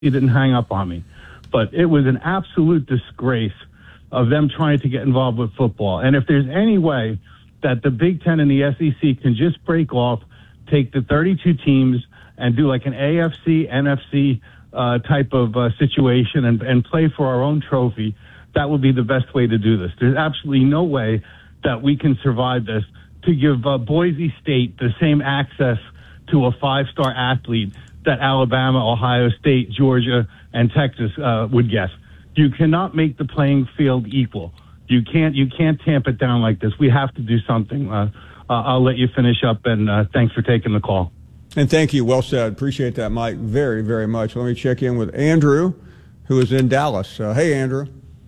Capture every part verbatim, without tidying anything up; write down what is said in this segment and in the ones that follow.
didn't hang up on me. But it was an absolute disgrace of them trying to get involved with football. And if there's any way that the Big Ten and the S E C can just break off, take the thirty-two teams and do like an A F C, N F C uh, type of uh, situation and, and play for our own trophy, that would be the best way to do this. There's absolutely no way that we can survive this to give uh, Boise State the same access to a five-star athlete that Alabama, Ohio State, Georgia, and Texas uh, would get. You cannot make the playing field equal. You can't you can't tamp it down like this. We have to do something. Uh, uh, I'll let you finish up, and uh, thanks for taking the call. And thank you. Well said. Appreciate that, Mike, very, very much. Let me check in with Andrew, who is in Dallas. Uh, hey, Andrew.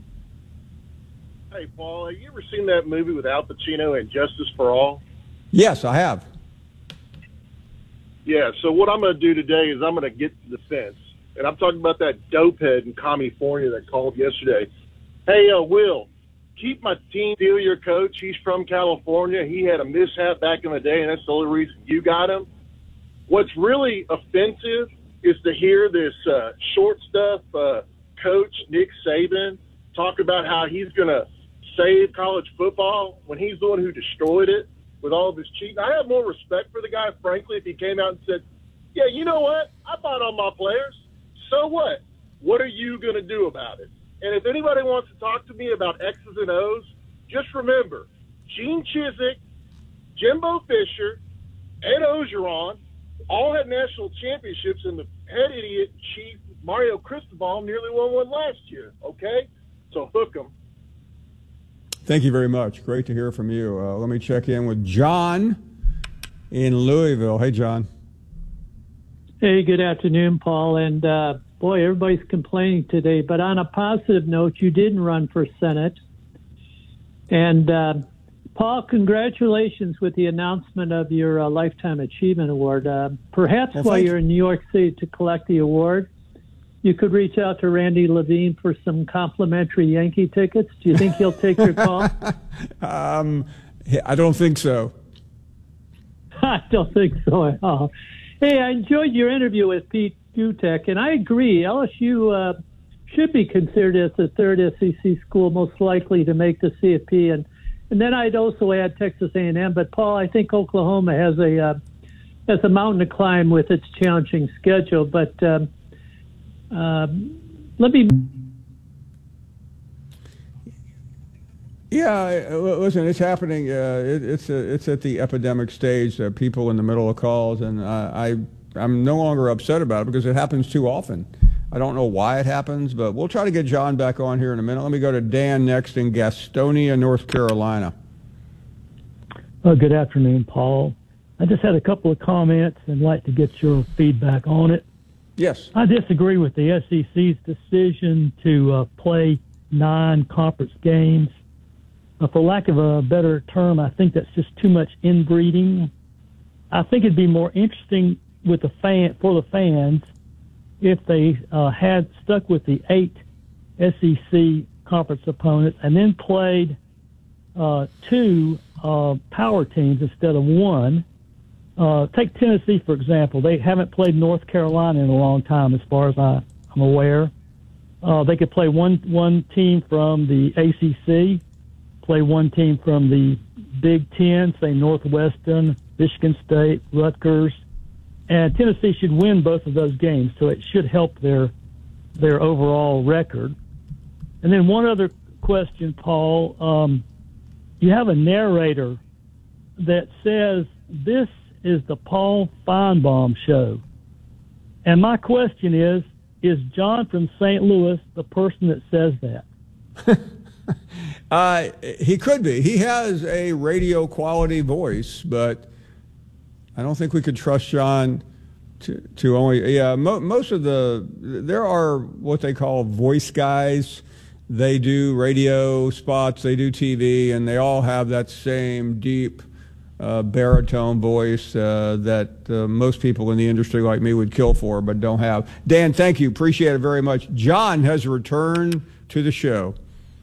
Hey, Paul, have you ever seen that movie with Al Pacino and Justice for All? Yes, I have. Yeah, so what I'm going to do today is I'm going to get to the fence. And I'm talking about that dopehead in California that called yesterday. Hey, uh, Will, keep my team. Steal your coach. He's from California. He had a mishap back in the day, and that's the only reason you got him. What's really offensive is to hear this uh, short stuff uh, coach, Nick Saban, talk about how he's going to save college football when he's the one who destroyed it with all of his cheating. I have more respect for the guy, frankly, if he came out and said, yeah, you know what? I bought all my players. So what? What are you going to do about it? And if anybody wants to talk to me about X's and O's, just remember, Gene Chizik, Jimbo Fisher, Ed Ogeron all had national championships, and the head idiot, Chief Mario Cristobal, nearly won one last year, okay? So hook 'em. Thank you very much. Great to hear from you. Uh, let me check in with John in Louisville. Hey, John. Hey, good afternoon, Paul. And, uh, boy, everybody's complaining today. But on a positive note, you didn't run for Senate. And, uh, Paul, congratulations with the announcement of your uh, Lifetime Achievement Award. Uh, perhaps well, while you're you. in New York City to collect the award, you could reach out to Randy Levine for some complimentary Yankee tickets. Do you think he'll take your call? um, I don't think so. I don't think so at all. Hey, I enjoyed your interview with Pete Gutek, and I agree. L S U uh, should be considered as the third S E C school most likely to make the C F P, and and then I'd also add Texas A and M. But Paul, I think Oklahoma has a uh, has a mountain to climb with its challenging schedule. But um, uh, let me. Yeah, listen, it's happening. Uh, it, it's a, it's at the epidemic stage. Uh, people in the middle of calls, and uh, I I'm no longer upset about it because it happens too often. I don't know why it happens, but we'll try to get John back on here in a minute. Let me go to Dan next in Gastonia, North Carolina. Well, good afternoon, Paul. I just had a couple of comments and like to get your feedback on it. Yes. I disagree with the S E C's decision to uh, play nine conference games. Uh, for lack of a better term, I think that's just too much inbreeding. I think it'd be more interesting with the fan for the fans if they uh, had stuck with the eight S E C conference opponents and then played uh, two uh, power teams instead of one. Uh, take Tennessee, for example. They haven't played North Carolina in a long time, as far as I, I'm aware. Uh, they could play one one team from the A C C, play one team from the Big Ten, say Northwestern, Michigan State, Rutgers, and Tennessee should win both of those games, so it should help their their overall record. And then one other question, Paul. Um, you have a narrator that says this is the Paul Feinbaum show. And my question is, is John from Saint Louis the person that says that? uh, he could be. He has a radio quality voice, but I don't think we could trust John to, to only, yeah, mo- most of the, there are what they call voice guys. They do radio spots, they do T V, and they all have that same deep uh, baritone voice uh, that uh, most people in the industry like me would kill for, but don't have. Dan, thank you. Appreciate it very much. John has returned to the show.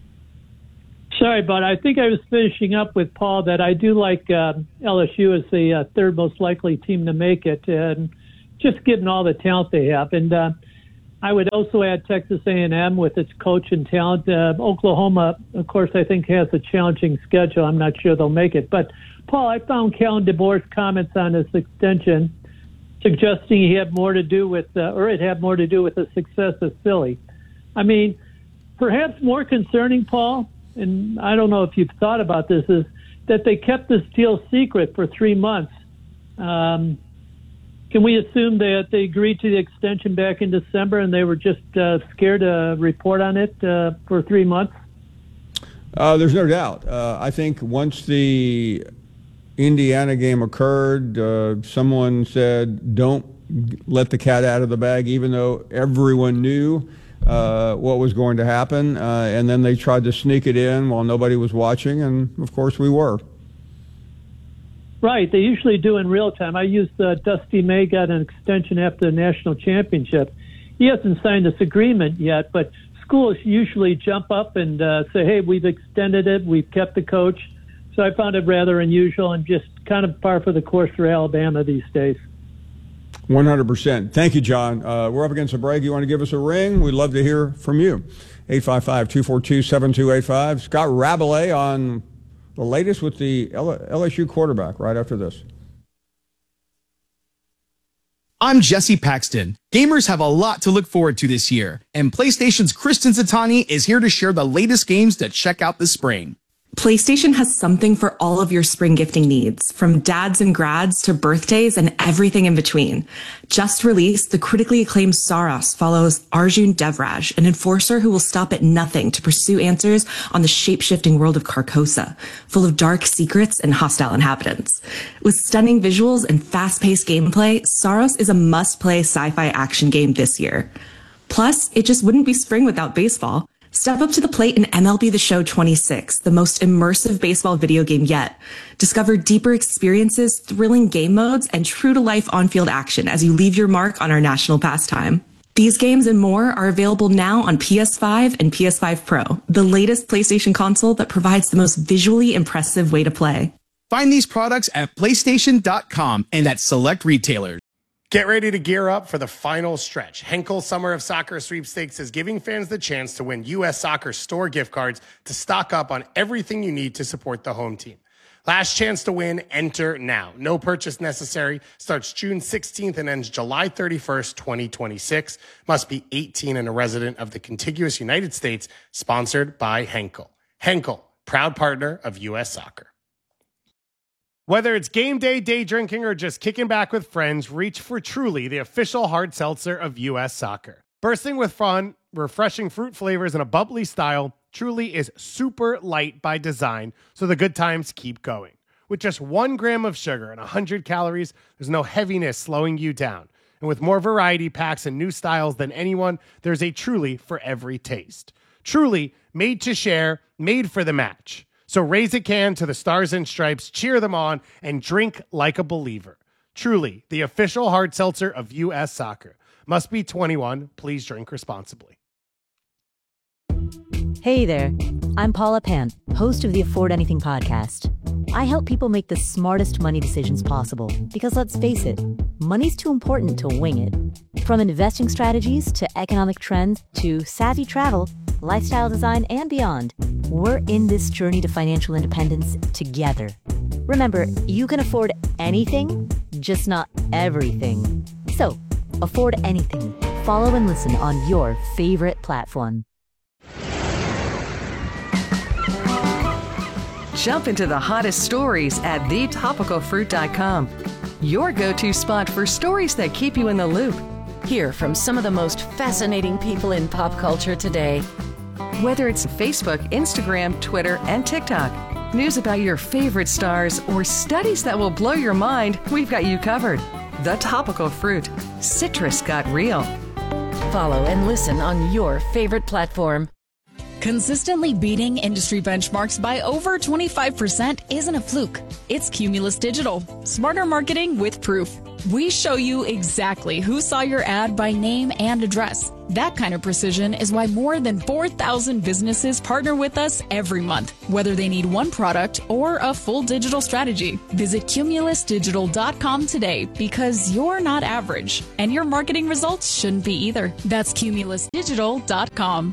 Sorry, but I think I was finishing up with Paul that I do like uh, L S U as the uh, third most likely team to make it, and just given all the talent they have. And uh, I would also add Texas A and M with its coach and talent. Uh, Oklahoma, of course, I think has a challenging schedule. I'm not sure they'll make it. But, Paul, I found Kellen DeBoer's comments on his extension suggesting he had more to do with, uh, or it had more to do with the success of Philly. I mean, perhaps more concerning, Paul, and I don't know if you've thought about this, is that they kept this deal secret for three months. Um, can we assume that they agreed to the extension back in December and they were just uh, scared to report on it uh, for three months? Uh, there's no doubt. Uh, I think once the Indiana game occurred, uh, someone said, don't let the cat out of the bag, even though everyone knew uh, what was going to happen. Uh, and then they tried to sneak it in while nobody was watching, and, of course, we were. Right. They usually do in real time. I used uh, Dusty May got an extension after the national championship. He hasn't signed this agreement yet, but schools usually jump up and uh, say, hey, we've extended it, we've kept the coach. So I found it rather unusual and just kind of par for the course for Alabama these days. one hundred percent. Thank you, John. Uh, we're up against a break. You want to give us a ring? We'd love to hear from you. eight five five, two four two, seven two eight five. Scott Rabelais on the latest with the L S U quarterback right after this. I'm Jesse Paxton. Gamers have a lot to look forward to this year, and PlayStation's Kristen Zatani is here to share the latest games to check out this spring. PlayStation has something for all of your spring gifting needs, from dads and grads to birthdays and everything in between. Just released, the critically acclaimed Saros follows Arjun Devraj, an enforcer who will stop at nothing to pursue answers on the shape-shifting world of Carcosa, full of dark secrets and hostile inhabitants. With stunning visuals and fast-paced gameplay, Saros is a must-play sci-fi action game this year. Plus, it just wouldn't be spring without baseball. Step up to the plate in M L B The Show twenty-six, the most immersive baseball video game yet. Discover deeper experiences, thrilling game modes, and true-to-life on-field action as you leave your mark on our national pastime. These games and more are available now on P S five and P S five Pro, the latest PlayStation console that provides the most visually impressive way to play. Find these products at PlayStation dot com and at select retailers. Get ready to gear up for the final stretch. Henkel Summer of Soccer Sweepstakes is giving fans the chance to win U S Soccer store gift cards to stock up on everything you need to support the home team. Last chance to win, enter now. No purchase necessary. Starts June sixteenth and ends July thirty-first, twenty twenty-six. Must be eighteen and a resident of the contiguous United States. Sponsored by Henkel. Henkel, proud partner of U S Soccer. Whether it's game day, day drinking, or just kicking back with friends, reach for Truly, the official hard seltzer of U S Soccer. Bursting with fun, refreshing fruit flavors, and a bubbly style, Truly is super light by design, so the good times keep going. With just one gram of sugar and one hundred calories, there's no heaviness slowing you down. And with more variety packs and new styles than anyone, there's a Truly for every taste. Truly, made to share, made for the match. So raise a can to the Stars and Stripes, cheer them on, and drink like a believer. Truly, the official hard seltzer of U S Soccer. Must be twenty-one. Please drink responsibly. Hey there, I'm Paula Pant, host of the Afford Anything podcast. I help people make the smartest money decisions possible because, let's face it, money's too important to wing it. From investing strategies to economic trends to savvy travel, lifestyle design, and beyond, we're in this journey to financial independence together. Remember, you can afford anything, just not everything. So, afford anything. Follow and listen on your favorite platform. Jump into the hottest stories at the topical fruit dot com. Your go-to spot for stories that keep you in the loop. Hear from some of the most fascinating people in pop culture today. Whether it's Facebook, Instagram, Twitter, and TikTok, news about your favorite stars, or studies that will blow your mind, we've got you covered. The Topical Fruit. Citrus got real. Follow and listen on your favorite platform. Consistently beating industry benchmarks by over twenty-five percent isn't a fluke. It's Cumulus Digital. Smarter marketing with proof. We show you exactly who saw your ad by name and address. That kind of precision is why more than four thousand businesses partner with us every month, whether they need one product or a full digital strategy. Visit Cumulus Digital dot com today because you're not average, and your marketing results shouldn't be either. That's Cumulus Digital dot com.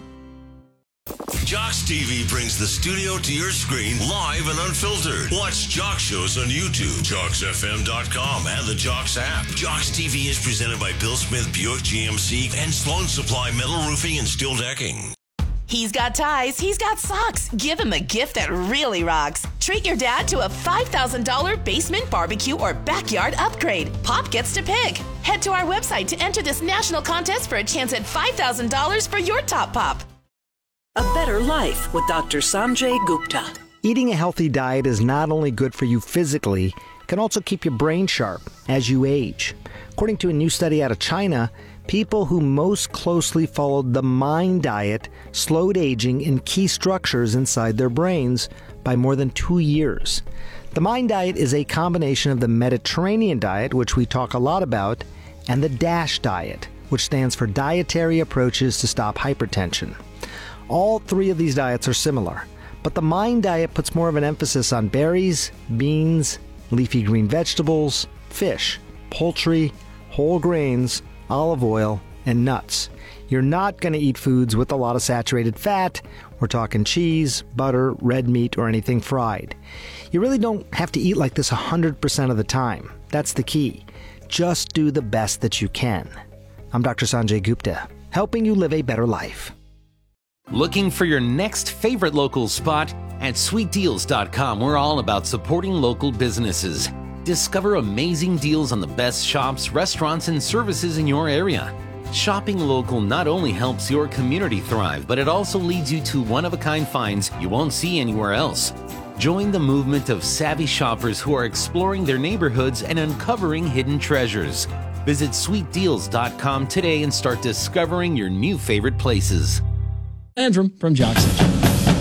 Jocks T V brings the studio to your screen live and unfiltered. Watch Jocks shows on YouTube, Jocks F M dot com, and the Jocks app. Jocks T V is presented by Bill Smith Buick G M C and Sloan Supply Metal Roofing and Steel Decking. He's got ties, he's got socks. Give him a gift that really rocks. Treat your dad to a five thousand dollars basement, barbecue, or backyard upgrade. Pop gets to pick. Head to our website to enter this national contest for a chance at five thousand dollars for your top pop. A better life with Doctor Sanjay Gupta. Eating a healthy diet is not only good for you physically, it can also keep your brain sharp as you age. According to a new study out of China, people who most closely followed the MIND diet slowed aging in key structures inside their brains by more than two years. The MIND diet is a combination of the Mediterranean diet, which we talk a lot about, and the DASH diet, which stands for Dietary Approaches to Stop Hypertension. All three of these diets are similar, but the MIND diet puts more of an emphasis on berries, beans, leafy green vegetables, fish, poultry, whole grains, olive oil, and nuts. You're not going to eat foods with a lot of saturated fat. We're talking cheese, butter, red meat, or anything fried. You really don't have to eat like this one hundred percent of the time. That's the key. Just do the best that you can. I'm Doctor Sanjay Gupta, helping you live a better life. Looking for your next favorite local spot? At sweet deals dot com, we're all about supporting local businesses. Discover amazing deals on the best shops, restaurants, and services in your area. Shopping local not only helps your community thrive, but it also leads you to one-of-a-kind finds you won't see anywhere else. Join the movement of savvy shoppers who are exploring their neighborhoods and uncovering hidden treasures. Visit sweet deals dot com today and start discovering your new favorite places. Andrew from Jocks.